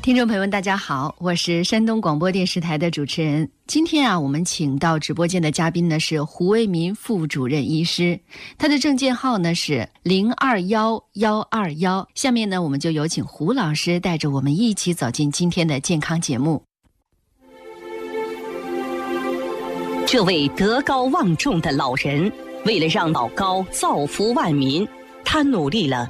听众朋友们大家好，我是山东广播电视台的主持人。今天我们请到直播间的嘉宾呢是胡为民副主任医师，他的证件号呢是021121。下面呢我们就有请胡老师带着我们一起走进今天的健康节目。 这位德高望重的老人，为了让老高造福万民，他努力了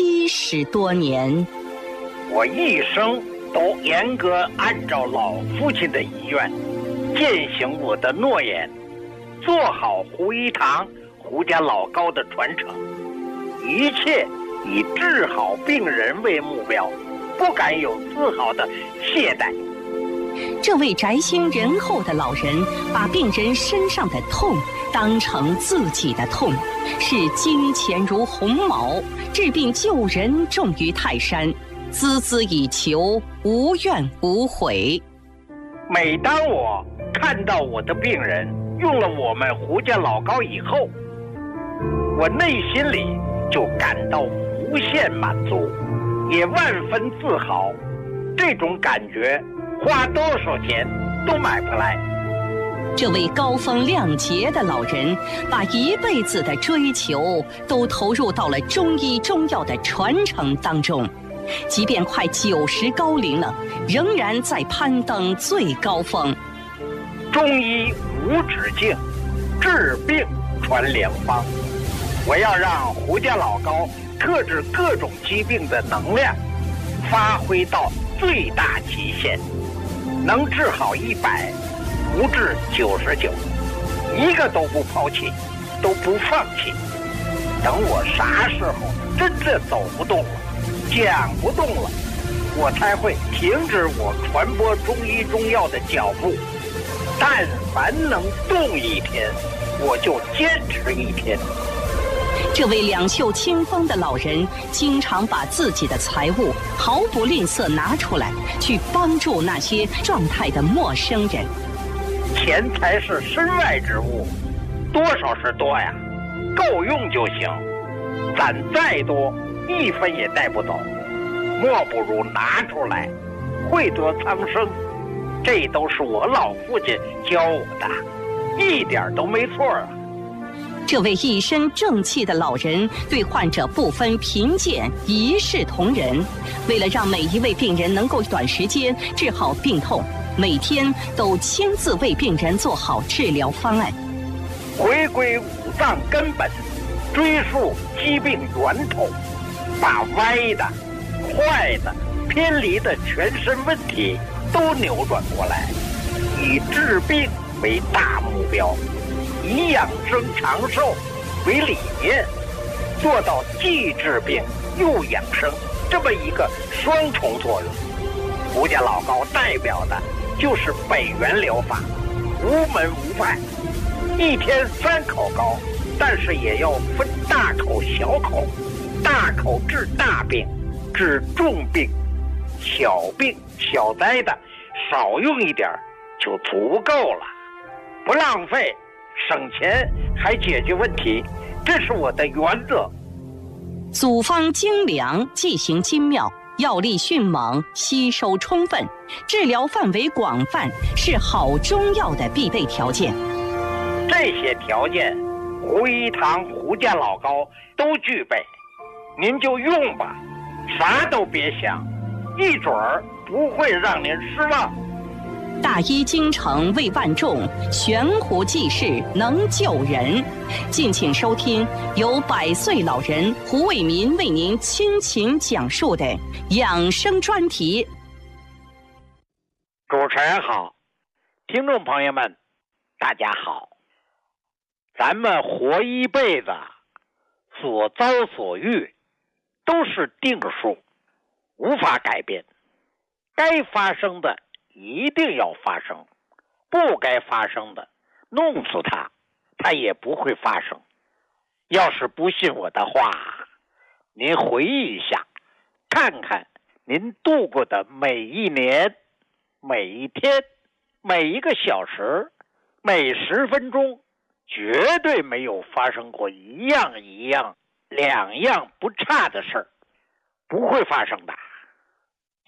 70多年。 我一生都严格按照老父亲的遗愿，践行我的诺言，做好胡一堂、胡家老高的传承，一切以治好病人为目标，不敢有丝毫的懈怠。 这位宅心仁厚的老人，把病人身上的痛当成自己的痛，视金钱如鸿毛，治病救人重于泰山，孜孜以求，无怨无悔。 每当我看到我的病人用了我们胡家老高以后，我内心里就感到无限满足，也万分自豪。这种感觉花多少钱都买不来。 这位高风亮节的老人，把一辈子的追求都投入到了中医中药的传承当中，即便快90高龄了，仍然在攀登最高峰。 中医无止境，治病传良方。我要让胡家老高克制各种疾病的能量发挥到最大极限，能治好100，不治99，一个都不抛弃，都不放弃。等我啥时候真正走不动了，讲不动了，我才会停止我传播中医中药的脚步。但凡能动一天，我就坚持一天。 这位两袖清风的老人，经常把自己的财物毫不吝啬拿出来，去帮助那些状态的陌生人。 钱财是身外之物，多少是多呀，够用就行。攒再多，1分也带不走，莫不如拿出来，惠泽苍生。这都是我老父亲教我的，一点都没错啊。 这位一身正气的老人，对患者不分贫贱，一视同仁。为了让每一位病人能够短时间治好病痛，每天都亲自为病人做好治疗方案。 回归五脏根本，追溯疾病源头，把歪的、坏的、偏离的全身问题都扭转过来，以治病为大目标，以养生长寿为理念，做到既治病又养生这么一个双重作用。胡家老高代表的就是北元疗法，无门无派，一天3口膏，但是也要分大口小口，大口治大病，治重病，小病小灾的少用一点就足够了，不浪费，省钱还解决问题，这是我的原则。 组方精良，剂型精妙，药力迅猛，吸收充分，治疗范围广泛，是好中药的必备条件。 这些条件，胡一堂、胡家老高都具备，您就用吧，啥都别想，一准儿不会让您失望。 大医精诚为万众，悬壶济世能救人。敬请收听由100岁老人胡为民为您倾情讲述的养生专题。 主持人好，听众朋友们大家好。咱们活一辈子，所遭所遇都是定数，无法改变，该发生的一定要发生，不该发生的弄死它也不会发生。要是不信我的话，您回忆一下，看看您度过的每一年、每一天、每一个小时、每10分钟，绝对没有发生过一样2样不差的事儿，不会发生的。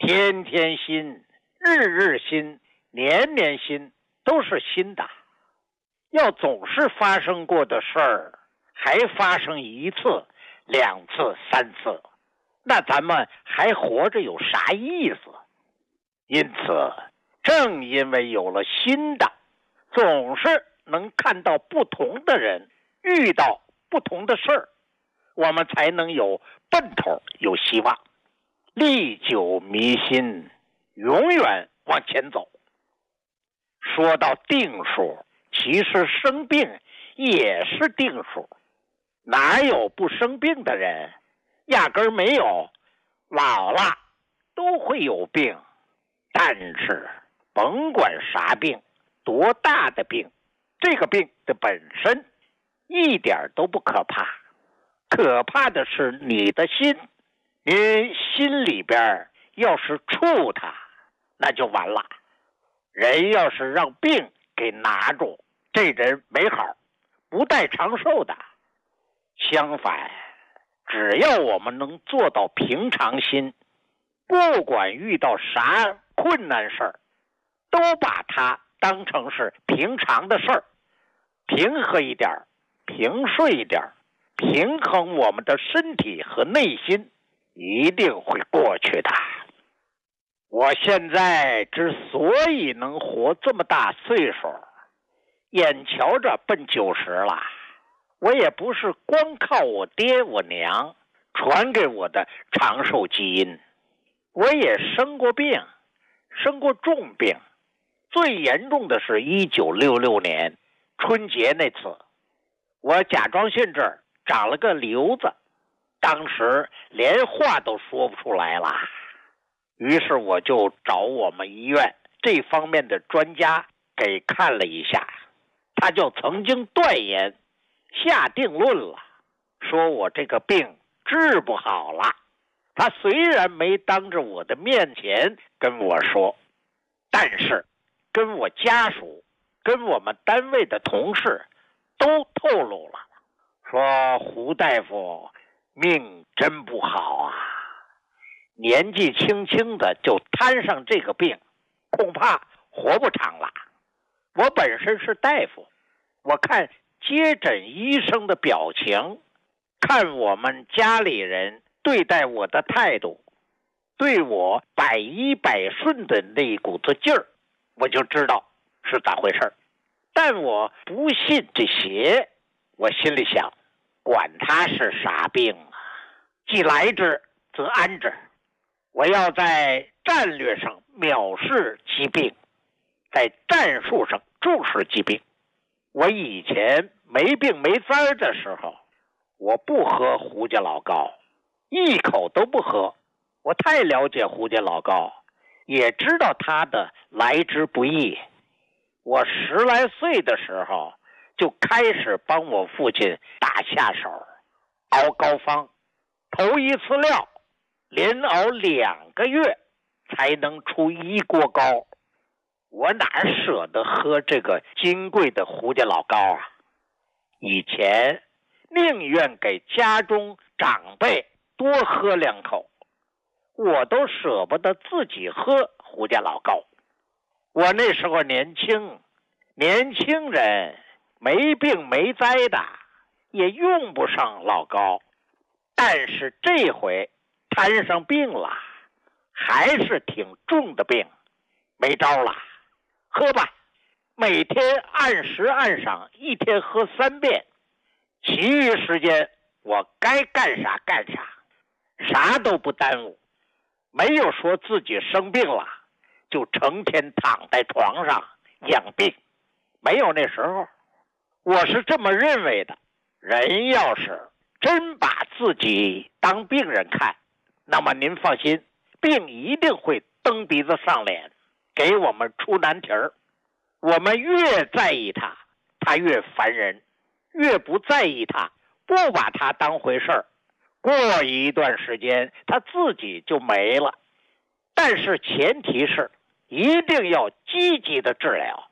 天天新，日日新，年年新，都是新的。要总是发生过的事儿，还发生一次、两次、三次，那咱们还活着有啥意思？因此，正因为有了新的，总是能看到不同的人，遇到不同的事儿，我们才能有奔头，有希望，历久弥新，永远往前走。说到定数，其实生病也是定数，哪有不生病的人？压根儿没有，老了都会有病。但是甭管啥病，多大的病，这个病的本身一点都不可怕，可怕的是你的心。你心里边要是触它，那就完了。人要是让病给拿住，这人没好，不带长寿的。相反，只要我们能做到平常心，不管遇到啥困难事儿，都把它当成是平常的事儿，平和一点，平顺一点，平衡我们的身体和内心，一定会过去的。我现在之所以能活这么大岁数，眼瞧着奔90了，我也不是光靠我爹我娘传给我的长寿基因，我也生过病，生过重病。最严重的是1966年春节那次，我甲状腺这儿长了个瘤子，当时连话都说不出来了。于是我就找我们医院这方面的专家给看了一下，他就曾经断言下定论了，说我这个病治不好了。他虽然没当着我的面前跟我说，但是跟我家属跟我们单位的同事都透露了，说胡大夫命真不好啊，年纪轻轻的就摊上这个病，恐怕活不长了。我本身是大夫，我看接诊医生的表情，看我们家里人对待我的态度，对我百依百顺的那股子劲儿，我就知道是咋回事。但我不信这邪，我心里想，管他是啥病啊，既来之则安之。我要在战略上藐视疾病，在战术上重视疾病。我以前没病没灾的时候，我不喝胡家老高，一口都不喝。我太了解胡家老高，也知道他的来之不易。我10来岁的时候就开始帮我父亲打下手，熬膏方，头一次料连熬2个月才能出1锅膏。我哪舍得喝这个金贵的胡家老膏啊？以前宁愿给家中长辈多喝2口，我都舍不得自己喝胡家老膏。我那时候年轻人没病没灾的，也用不上老膏。但是这回摊上病了，还是挺重的病，没招了，喝吧，每天按时按赏，一天喝3遍，其余时间我该干啥干啥，啥都不耽误。没有说自己生病了就成天躺在床上养病，没有那时候。我是这么认为的，人要是真把自己当病人看，那么您放心，病一定会蹬鼻子上脸，给我们出难题儿。我们越在意他，他越烦人；越不在意他，不把他当回事儿，过一段时间他自己就没了。但是前提是一定要积极的治疗。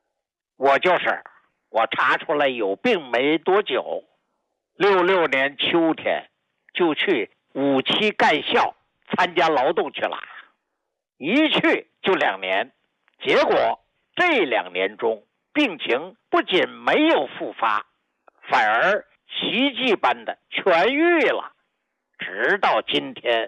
我查出来有病没多久，66年秋天就去57干校参加劳动去了。 一去就2年，结果这2年中病情不仅没有复发，反而奇迹般的痊愈了。直到今天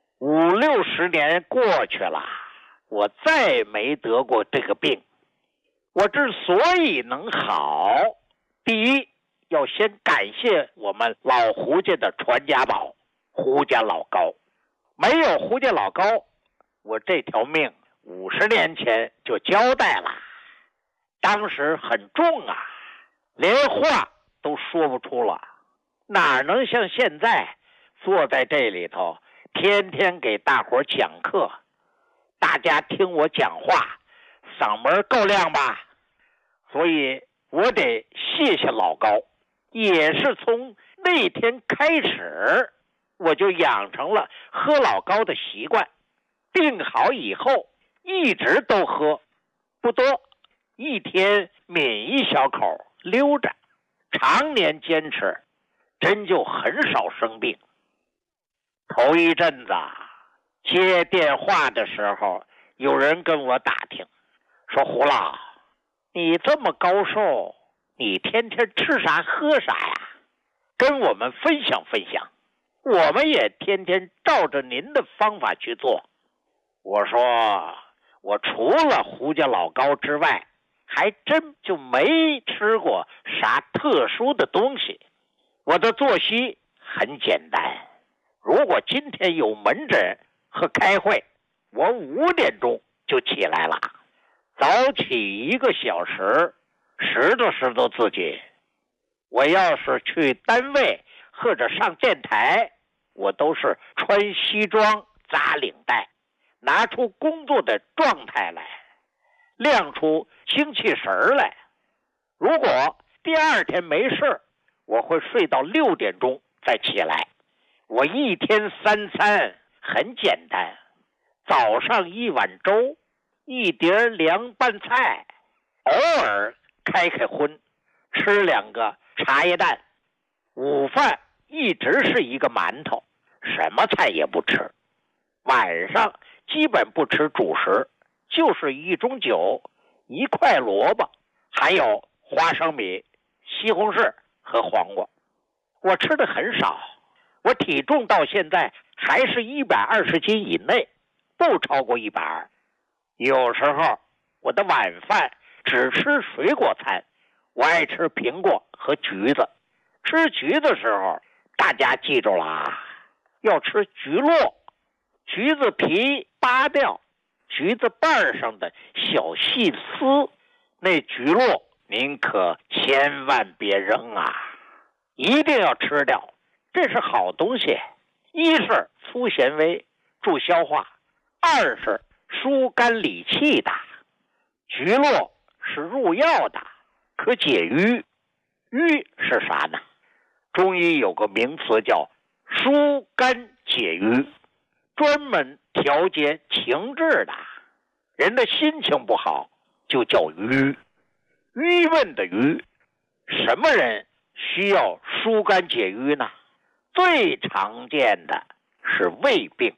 ，50、60年过去了，我再没得过这个病。我之所以能好，第一要先感谢我们老胡家的传家宝胡家老高。没有胡家老高，我这条命50年前就交代了。当时很重啊，连话都说不出了，哪能像现在坐在这里头天天给大伙讲课，大家听我讲话嗓门够亮吧。所以我得谢谢老高，也是从那天开始我就养成了喝老高的习惯，病好以后一直都喝，不多，一天抿一小口溜着，常年坚持，真就很少生病。头一阵子接电话的时候，有人跟我打听说，胡老，你这么高寿，你天天吃啥喝啥呀？跟我们分享分享，我们也天天照着您的方法去做。我说，我除了胡家老高之外，还真就没吃过啥特殊的东西。我的作息很简单，如果今天有门诊和开会，我5点钟就起来了，早起1个小时，拾掇自己。我要是去单位或者上电台，我都是穿西装扎领带，拿出工作的状态来，亮出精气神来。如果第2天没事，我会睡到6点钟再起来。我一天3餐很简单，早上1碗粥，1碟凉拌菜，偶尔开荤，吃2个茶叶蛋。午饭一直是1个馒头，什么菜也不吃。晚上基本不吃主食，就是1盅酒，1块萝卜，还有花生米、西红柿和黄瓜。我吃的很少，我体重到现在还是120斤以内，不超过120。有时候我的晚饭只吃水果餐，我爱吃苹果和橘子。吃橘的时候，大家记住了啊，要吃橘络，橘子皮扒掉，橘子瓣上的小细丝，那橘络您可千万别扔啊，一定要吃掉，这是好东西。一是粗纤维，助消化；二是疏肝理气的。橘络是入药的，可解郁。郁是啥呢？中医有个名词叫疏肝解郁，专门调节情志的。人的心情不好就叫郁，郁闷的郁。什么人需要疏肝解郁呢？最常见的是胃病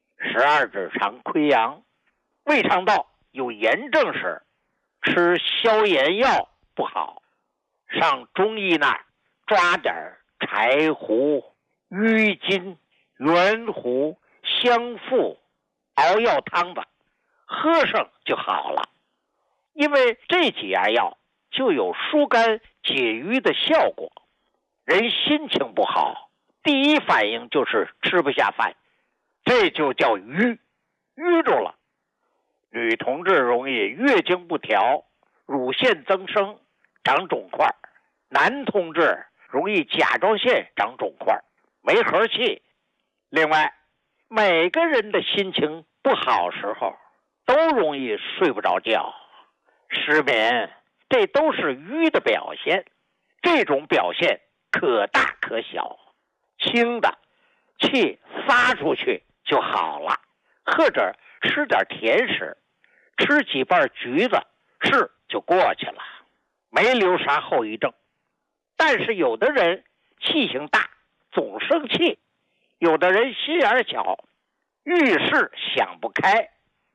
，12指肠溃疡，胃肠道有炎症时，吃消炎药不好，上中医那儿抓点柴胡、郁金、圆胡、香附熬药汤子，喝上就好了。因为这几样药就有疏肝解郁的效果。人心情不好，第一反应就是吃不下饭，这就叫郁，郁住了。女同志容易月经不调，乳腺增生，长肿块；男同志容易甲状腺长肿块，没和气。另外，每个人的心情不好时候都容易睡不着觉，失眠，这都是郁的表现。这种表现可大可小，轻的气撒出去就好了，或者吃点甜食，吃几瓣橘子是就过去了，没留啥后遗症。但是有的人气性大，总生气；有的人心眼小，遇事想不开，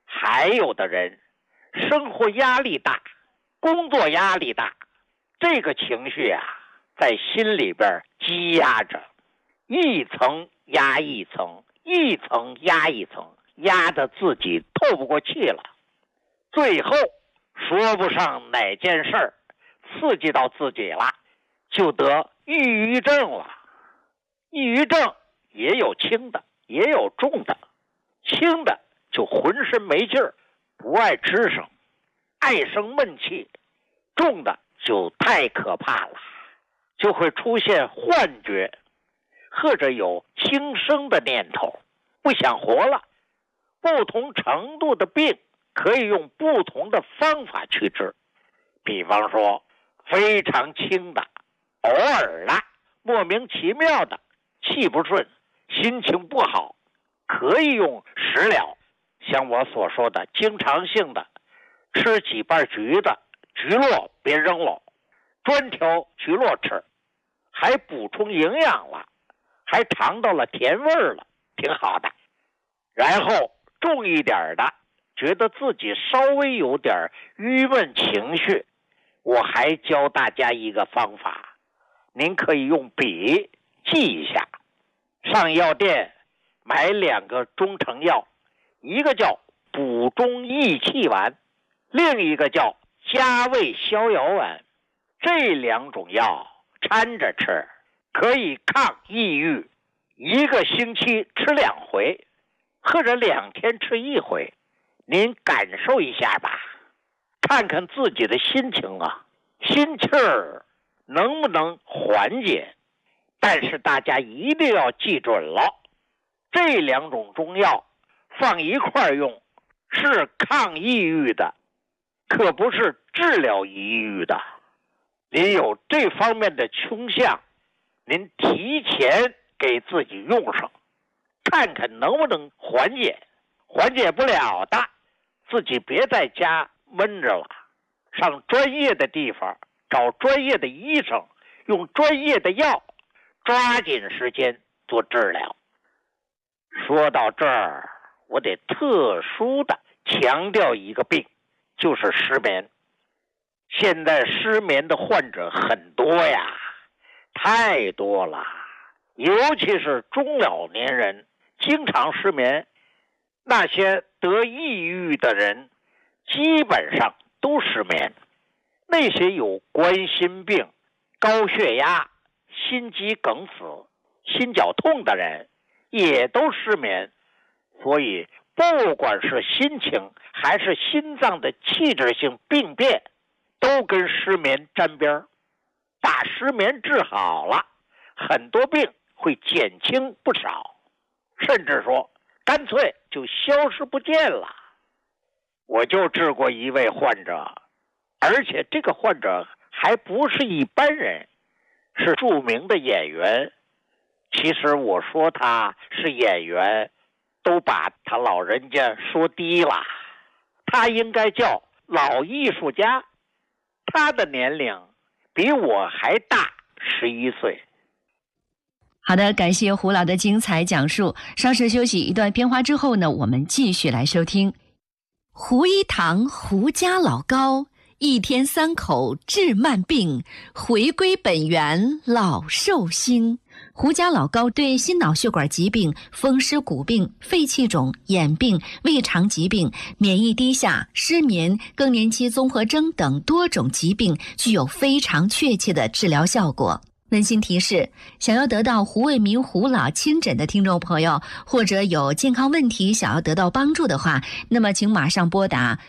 还有的人生活压力大，工作压力大，这个情绪啊在心里边积压着，一层压一层，一层压一层，压得自己透不过气了，最后说不上哪件事儿刺激到自己了，就得抑郁症了。抑郁症也有轻的，也有重的，轻的就浑身没劲儿，不爱吱声，爱生闷气，重的就太可怕了，就会出现幻觉，或者有轻生的念头，不想活了。不同程度的病可以用不同的方法去治，比方说非常轻的，偶尔的，莫名其妙的，气不顺，心情不好，可以用食疗，像我所说的经常性的吃几瓣橘子，橘络别扔了，专挑橘络吃，还补充营养了，还尝到了甜味了，挺好的。然后重一点的，觉得自己稍微有点郁闷情绪，我还教大家一个方法，您可以用笔记一下，上药店买2个中成药，一个叫补中益气丸，另一个叫加味逍遥丸，这2种药掺着吃，可以抗抑郁，1个星期吃2回，或者2天吃1回，您感受一下吧，看看自己的心情啊，心气儿能不能缓解。但是大家一定要记准了，这2种中药放一块用是抗抑郁的，可不是治疗抑郁的。您有这方面的倾向，您提前给自己用上，看看能不能缓解。缓解不了的，自己别在家闷着了，上专业的地方找专业的医生，用专业的药，抓紧时间做治疗。说到这儿，我得特殊的强调一个病，就是失眠。现在失眠的患者很多呀，太多了，尤其是中老年人经常失眠。那些得抑郁的人基本上都失眠，那些有冠心病、高血压、心肌梗死、心绞痛的人也都失眠。所以不管是心情还是心脏的器质性病变，都跟失眠沾边。把失眠治好了，很多病会减轻不少，甚至说干脆就消失不见了。我就治过一位患者，而且这个患者还不是一般人，是著名的演员。其实我说他是演员，都把他老人家说低了，他应该叫老艺术家。他的年龄比我还大11岁。 好的，感谢胡老的精彩讲述。稍事休息一段片花之后呢，我们继续来收听胡一堂胡家老高，1天3口治慢病，回归本源老寿星。胡家老高对心脑血管疾病、风湿骨病、肺气肿、眼病、胃肠疾病、免疫低下、失眠、更年期综合征等多种疾病具有非常确切的治疗效果。温馨提示，想要得到胡卫民胡老亲诊的听众朋友，或者有健康问题想要得到帮助的话，那么请马上拨打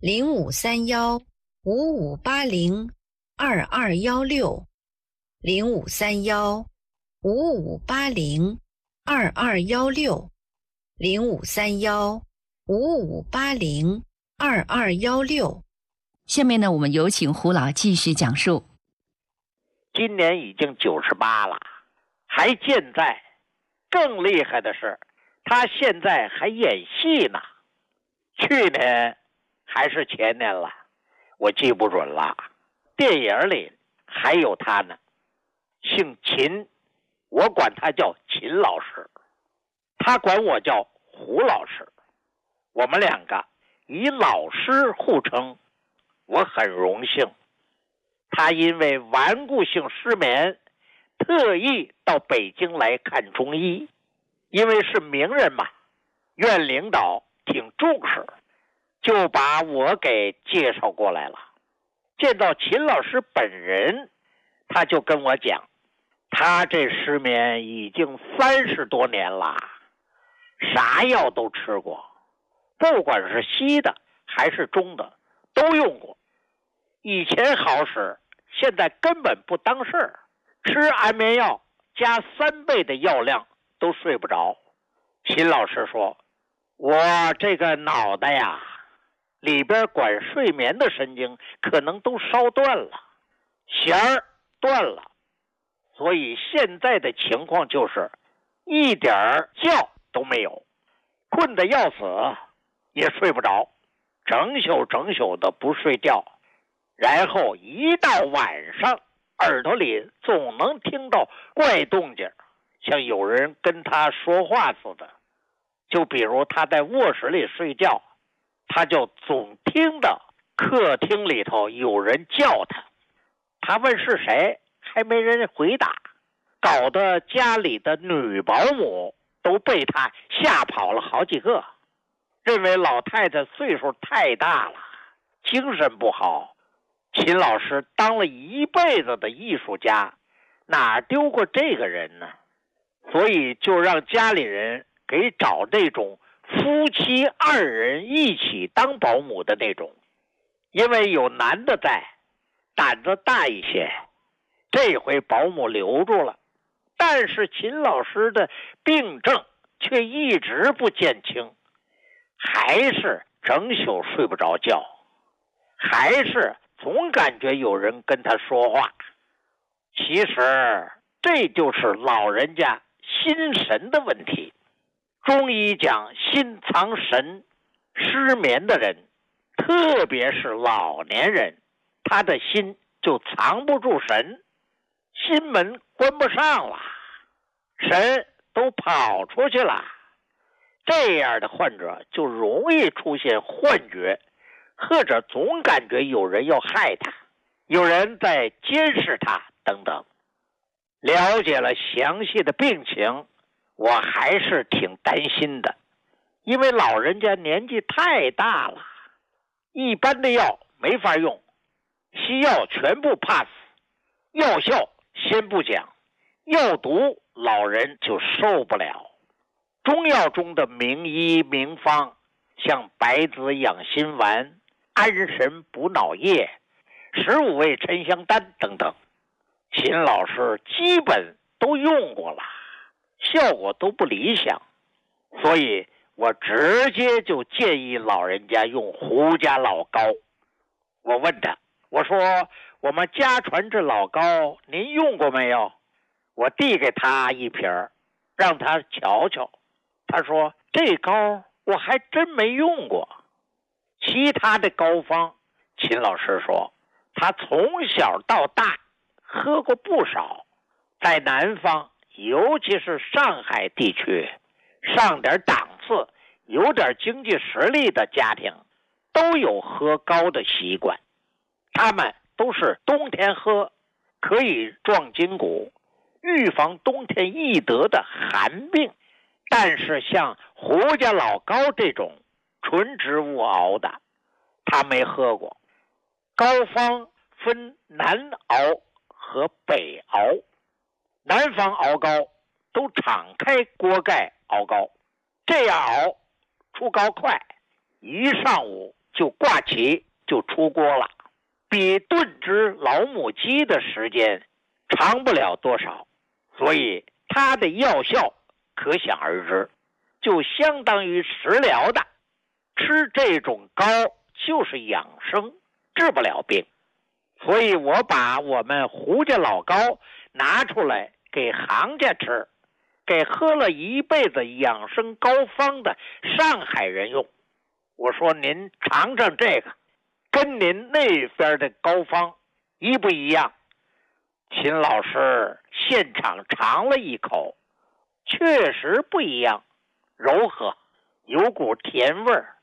053155802216 053155802216 053155802216。 下面呢，我们有请胡老继续讲述。 今年已经98了，还健在。更厉害的是，他现在还演戏呢。去年还是前年了，我记不准了。电影里还有他呢，姓秦，我管他叫秦老师，他管我叫胡老师。我们2个以老师互称，我很荣幸。他因为顽固性失眠，特意到北京来看中医，因为是名人嘛，院领导挺重视，就把我给介绍过来了。见到秦老师本人，他就跟我讲，他这失眠已经30多年了，啥药都吃过，不管是西的还是中的都用过，以前好使，现在根本不当事儿，吃安眠药加3倍的药量都睡不着。秦老师说，我这个脑袋呀，里边管睡眠的神经可能都烧断了，弦儿断了，所以现在的情况就是一点觉都没有，困得要死也睡不着，整宿的不睡觉，然后一到晚上耳朵里总能听到怪动静，像有人跟他说话似的。就比如他在卧室里睡觉，他就总听到客厅里头有人叫他，他问是谁，还没人回答，搞得家里的女保姆都被他吓跑了好几个，认为老太太岁数太大了，精神不好。秦老师当了一辈子的艺术家，哪丢过这个人呢？所以就让家里人给找这种夫妻2人一起当保姆的那种，因为有男的在，胆子大一些。这回保姆留住了，但是秦老师的病症却一直不见轻，还是整宿睡不着觉，还是总感觉有人跟他说话。其实这就是老人家心神的问题。中医讲心藏神，失眠的人，特别是老年人，他的心就藏不住神，心门关不上了，神都跑出去了。这样的患者就容易出现幻觉，或者总感觉有人要害他，有人在监视他等等。了解了详细的病情，我还是挺担心的，因为老人家年纪太大了，一般的药没法用，西药全部 pass， 药效先不讲，药毒老人就受不了。中药中的名医名方，像白子养心丸、安神补脑液、15味沉香丹等等，秦老师基本都用过了，效果都不理想，所以我直接就建议老人家用胡家老膏。我问他，我说我们家传这老膏您用过没有？我递给他一瓶，让他瞧瞧。他说这膏我还真没用过。其他的膏方，秦老师说他从小到大喝过不少，在南方尤其是上海地区，上点档次有点经济实力的家庭都有喝膏的习惯，他们都是冬天喝，可以壮筋骨，预防冬天易得的寒病。但是像胡家老膏这种纯植物熬的，他没喝过。膏方分南熬和北熬，南方熬膏都敞开锅盖熬膏，这样熬出膏快，一上午就挂起就出锅了，比炖只老母鸡的时间长不了多少，所以它的药效可想而知，就相当于食疗的。吃这种膏就是养生，治不了病。所以我把我们胡家老膏拿出来给行家吃，给喝了一辈子养生膏方的上海人用。我说您尝尝这个，跟您那边的膏方一不一样？秦老师现场尝了一口，确实不一样，柔和，有股甜味儿，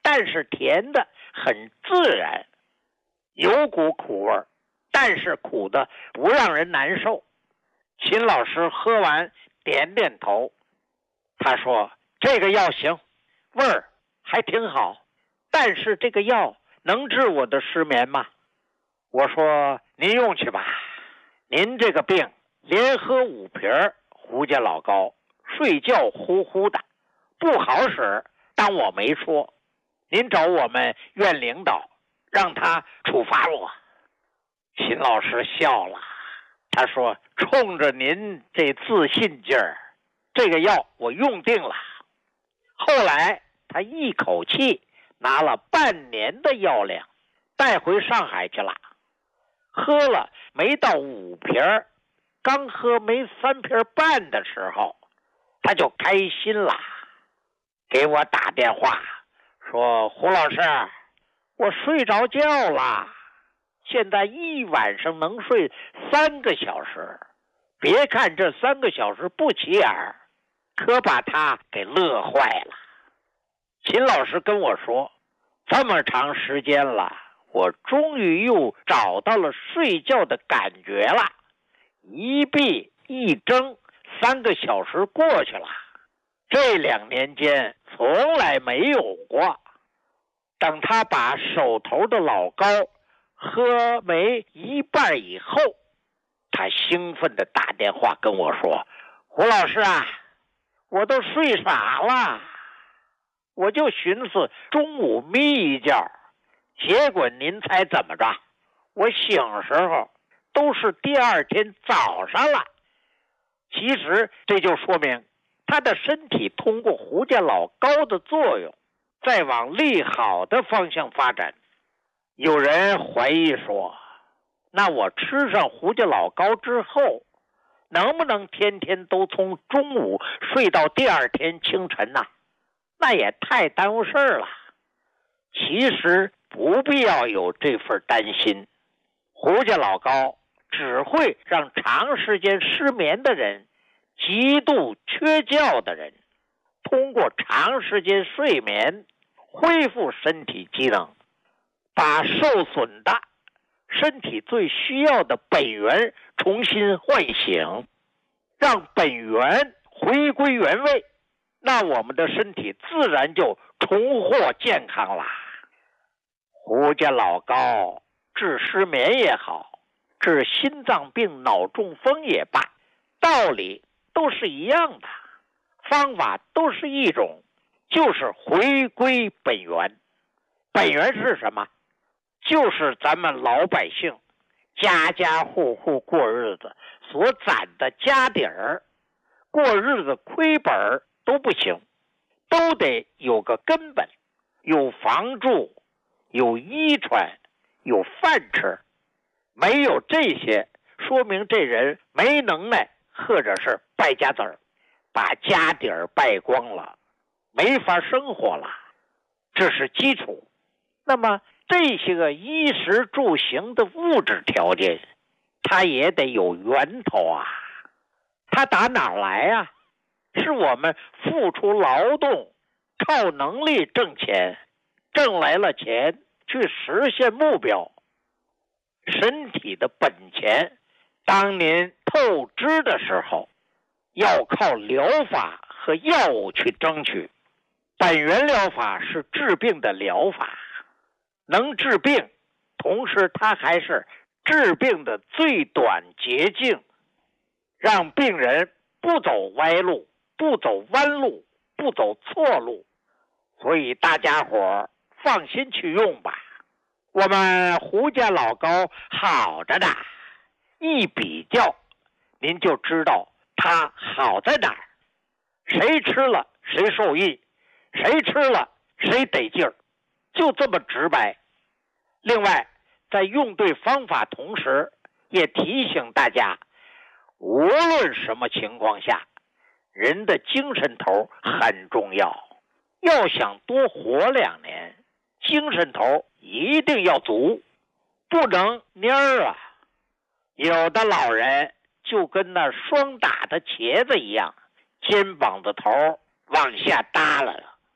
但是甜的很自然，有股苦味，但是苦的不让人难受。秦老师喝完点点头，他说这个药行，味儿还挺好，但是这个药能治我的失眠吗？我说您用去吧，您这个病连喝5瓶胡家老膏，睡觉呼呼的，不好使，当我没说。您找我们院领导，让他处罚我。秦老师笑了，他说冲着您这自信劲儿，这个药我用定了。后来他一口气拿了半年的药量带回上海去了，喝了没到5瓶，刚喝没3瓶半的时候，他就开心了，给我打电话说胡老师，我睡着觉了，现在一晚上能睡3个小时，别看这3个小时不起眼，可把他给乐坏了。秦老师跟我说，这么长时间了，我终于又找到了睡觉的感觉了，一闭一睁3个小时过去了，这2年间从来没有过。等他把手头的老膏喝没一半以后，他兴奋地打电话跟我说，胡老师啊，我都睡傻了，我就寻思中午眯一觉，结果您猜怎么着，我醒时候都是第2天早上了。其实这就说明他的身体通过胡家老膏的作用再往利好的方向发展。有人怀疑说，那我吃上胡家老膏之后，能不能天天都从中午睡到第2天清晨呢？那也太耽误事儿了。其实不必要有这份担心，胡家老膏只会让长时间失眠的人、极度缺觉的人通过长时间睡眠恢复身体机能，把受损的身体最需要的本源重新唤醒，让本源回归原位，那我们的身体自然就重获健康啦。胡家老膏治失眠也好，治心脏病、脑中风也罢，道理都是一样的，方法都是一种，就是回归本源。本源是什么？就是咱们老百姓家家户户过日子所攒的家底儿，过日子亏本都不行，都得有个根本，有房住，有衣穿，有饭吃。没有这些，说明这人没能耐，或者是败家子儿，把家底儿败光了，没法生活了，这是基础。那么这些个衣食住行的物质条件，它也得有源头啊。它打哪儿来啊？是我们付出劳动，靠能力挣钱，挣来了钱去实现目标。身体的本钱，当您透支的时候，要靠疗法和药物去争取。本源疗法是治病的疗法，能治病，同时它还是治病的最短捷径，让病人不走歪路，不走弯路，不走错路。所以大家伙放心去用吧。我们胡家老膏好着呢，一比较您就知道它好在哪儿，谁吃了谁受益，谁吃了谁得劲儿，就这么直白。另外在用对方法同时，也提醒大家，无论什么情况下，人的精神头很重要，要想多活2年，精神头一定要足，不能蔫儿啊。有的老人就跟那霜打的茄子一样，肩膀的头往下耷拉了，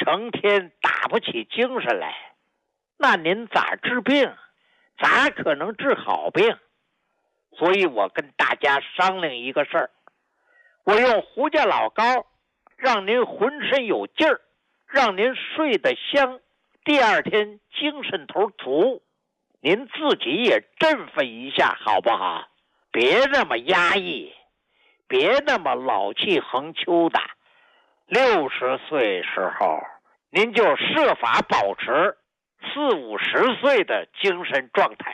成天打不起精神来，那您咋治病？咋可能治好病？所以我跟大家商量一个事儿，我用胡家老膏让您浑身有劲儿，让您睡得香，第二天精神头足，您自己也振奋一下好不好？别那么压抑，别那么老气横秋的。60岁时候您就设法保持40、50岁的精神状态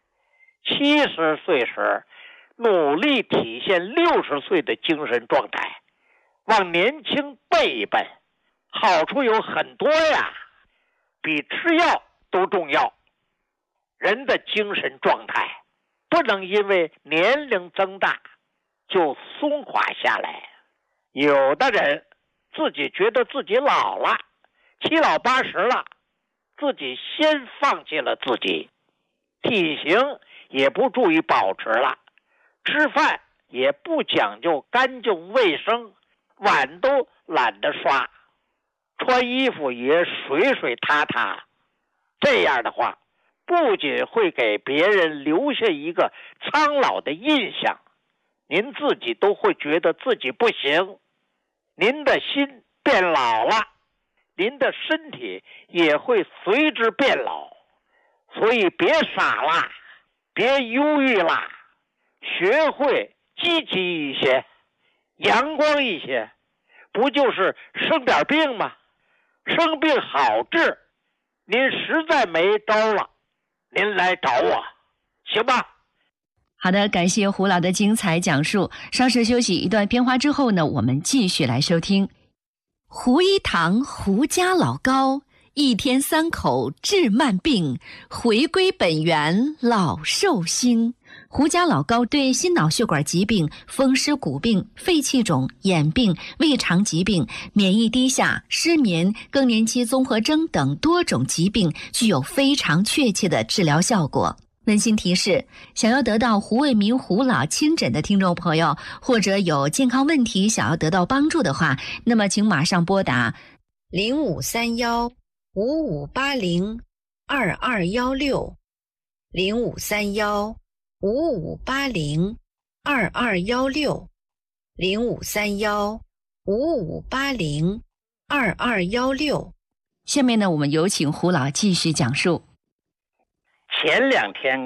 ，70岁时努力体现60岁的精神状态，往年轻背一背，好处有很多呀，比吃药都重要。人的精神状态不能因为年龄增大就松垮下来。有的人自己觉得自己老了，7老80了，自己先放弃了自己，体型也不注意保持了，吃饭也不讲究干净卫生，碗都懒得刷，穿衣服也水水塌塌。这样的话，不仅会给别人留下一个苍老的印象，您自己都会觉得自己不行。您的心变老了，您的身体也会随之变老。所以别傻了，别忧郁了，学会积极一些，阳光一些，不就是生点病吗？生病好治，您实在没招了，您来找我，行吧？ 好的，感谢胡老的精彩讲述。稍事休息一段片花之后呢，我们继续来收听胡一堂胡家老膏，一天3口治慢病，回归本源老寿星。胡家老膏对心脑血管疾病、风湿骨病、肺气肿、眼病、胃肠疾病、免疫低下、失眠、更年期综合征等多种疾病具有非常确切的治疗效果。温馨提示，想要得到胡卫民胡老亲诊的听众朋友，或者有健康问题想要得到帮助的话，那么请马上拨打 0531-5580-2216，0531-5580-2216。 下面呢，我们有请胡老继续讲述。 前2天